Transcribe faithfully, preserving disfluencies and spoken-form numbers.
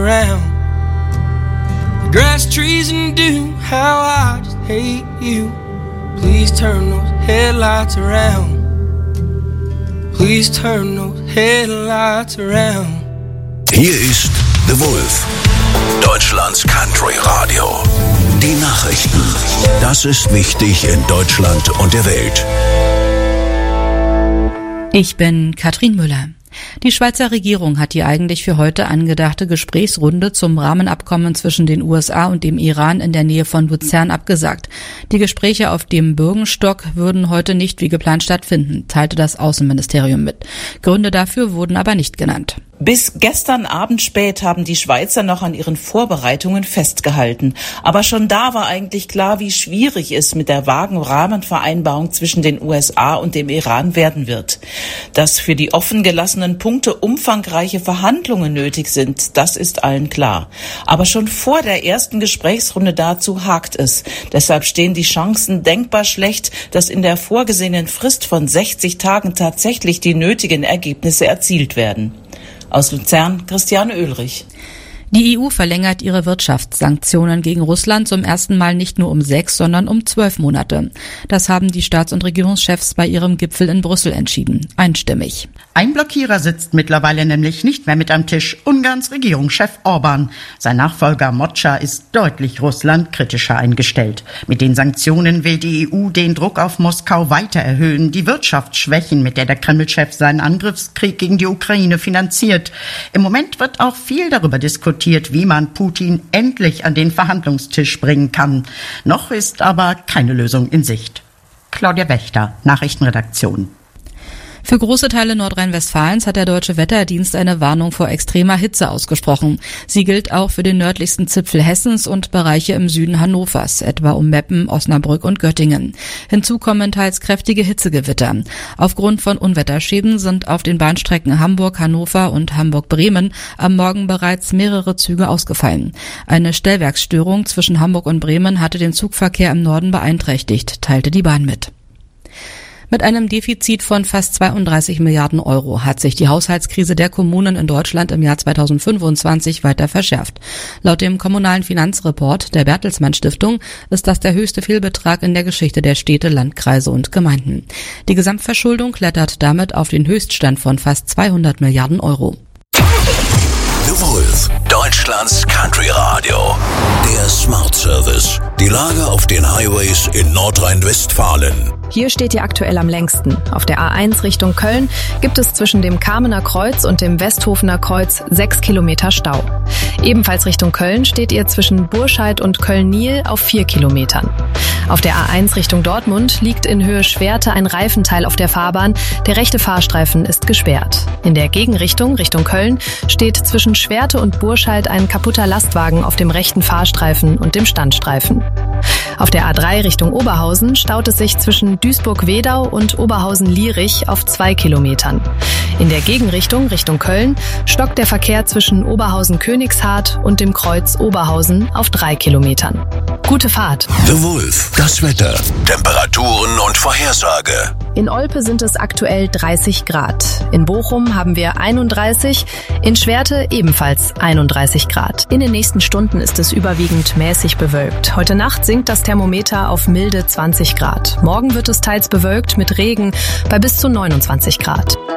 around. The grass, trees, and dew, how I just hate you. Please turn those headlights around. Please turn those headlights around. Hier ist The Wolf, Deutschlands Country Radio. Die Nachrichten. Das ist wichtig in Deutschland und der Welt. Ich bin Katrin Müller. Die Schweizer Regierung hat die eigentlich für heute angedachte Gesprächsrunde zum Rahmenabkommen zwischen den U S A und dem Iran in der Nähe von Luzern abgesagt. Die Gespräche auf dem Bürgenstock würden heute nicht wie geplant stattfinden, teilte das Außenministerium mit. Gründe dafür wurden aber nicht genannt. Bis gestern Abend spät haben die Schweizer noch an ihren Vorbereitungen festgehalten. Aber schon da war eigentlich klar, wie schwierig es mit der vagen Rahmenvereinbarung zwischen den U S A und dem Iran werden wird. Dass für die offen gelassenen Punkte umfangreiche Verhandlungen nötig sind, das ist allen klar. Aber schon vor der ersten Gesprächsrunde dazu hakt es. Deshalb stehen die Chancen denkbar schlecht, dass in der vorgesehenen Frist von sechzig Tagen tatsächlich die nötigen Ergebnisse erzielt werden. Aus Luzern, Christiane Oehlrich. Die E U verlängert ihre Wirtschaftssanktionen gegen Russland zum ersten Mal nicht nur um sechs, sondern um zwölf Monate. Das haben die Staats- und Regierungschefs bei ihrem Gipfel in Brüssel entschieden. Einstimmig. Ein Blockierer sitzt mittlerweile nämlich nicht mehr mit am Tisch, Ungarns Regierungschef Orban. Sein Nachfolger Mocsa ist deutlich Russland kritischer eingestellt. Mit den Sanktionen will die E U den Druck auf Moskau weiter erhöhen, die Wirtschaft schwächen, mit der der Kreml-Chef seinen Angriffskrieg gegen die Ukraine finanziert. Im Moment wird auch viel darüber diskutiert, wie man Putin endlich an den Verhandlungstisch bringen kann. Noch ist aber keine Lösung in Sicht. Claudia Wächter, Nachrichtenredaktion. Für große Teile Nordrhein-Westfalens hat der Deutsche Wetterdienst eine Warnung vor extremer Hitze ausgesprochen. Sie gilt auch für den nördlichsten Zipfel Hessens und Bereiche im Süden Hannovers, etwa um Meppen, Osnabrück und Göttingen. Hinzu kommen teils kräftige Hitzegewitter. Aufgrund von Unwetterschäden sind auf den Bahnstrecken Hamburg-Hannover und Hamburg-Bremen am Morgen bereits mehrere Züge ausgefallen. Eine Stellwerksstörung zwischen Hamburg und Bremen hatte den Zugverkehr im Norden beeinträchtigt, teilte die Bahn mit. Mit einem Defizit von fast zweiunddreißig Milliarden Euro hat sich die Haushaltskrise der Kommunen in Deutschland im Jahr zweitausendfünfundzwanzig weiter verschärft. Laut dem Kommunalen Finanzreport der Bertelsmann Stiftung ist das der höchste Fehlbetrag in der Geschichte der Städte, Landkreise und Gemeinden. Die Gesamtverschuldung klettert damit auf den Höchststand von fast zweihundert Milliarden Euro. The Wolf, Deutschlands Country Radio. Der Smart Service. Die Lage auf den Highways in Nordrhein-Westfalen. Hier steht ihr aktuell am längsten. Auf der A eins Richtung Köln gibt es zwischen dem Kamener Kreuz und dem Westhofener Kreuz sechs Kilometer Stau. Ebenfalls Richtung Köln steht ihr zwischen Burscheid und Köln-Niel auf vier Kilometern. Auf der A eins Richtung Dortmund liegt in Höhe Schwerte ein Reifenteil auf der Fahrbahn. Der rechte Fahrstreifen ist gesperrt. In der Gegenrichtung, Richtung Köln, steht zwischen Schwerte und Burscheid ein kaputter Lastwagen auf dem rechten Fahrstreifen und dem Standstreifen. Auf der A drei Richtung Oberhausen staut es sich zwischen Duisburg-Wedau und Oberhausen-Lierich auf zwei Kilometern. In der Gegenrichtung, Richtung Köln, stockt der Verkehr zwischen Oberhausen-Königshardt und dem Kreuz Oberhausen auf drei Kilometern. Gute Fahrt. The Wolf, das Wetter, Temperaturen und Vorhersage. In Olpe sind es aktuell dreißig Grad. In Bochum haben wir einunddreißig, in Schwerte ebenfalls einunddreißig Grad. In den nächsten Stunden ist es überwiegend mäßig bewölkt. Heute Nacht sinkt das Thermometer auf milde zwanzig Grad. Morgen wird es teils bewölkt mit Regen bei bis zu neunundzwanzig Grad.